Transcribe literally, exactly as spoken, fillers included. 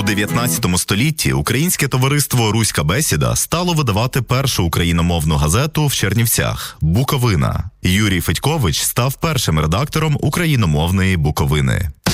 дев'ятнадцятому столітті Українське товариство «Руська бесіда» стало видавати першу україномовну газету в Чернівцях «Буковина». Юрій Федькович став першим редактором україномовної «Буковини».